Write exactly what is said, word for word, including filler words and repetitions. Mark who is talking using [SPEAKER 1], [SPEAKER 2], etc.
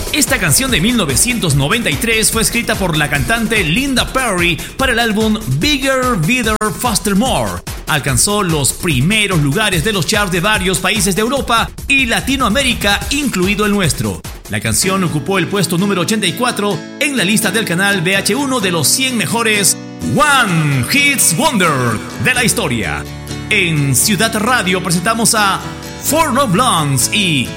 [SPEAKER 1] Esta canción de mil novecientos noventa y tres fue escrita por la cantante Linda Perry para el álbum Bigger, Better, Faster, More. Alcanzó los primeros lugares de los charts de varios países de Europa y Latinoamérica, incluido el nuestro. La canción ocupó el puesto número ochenta y cuatro en la lista del canal V H uno de los cien mejores One Hits Wonder de la historia. En Ciudad Radio presentamos a Four No Blondes y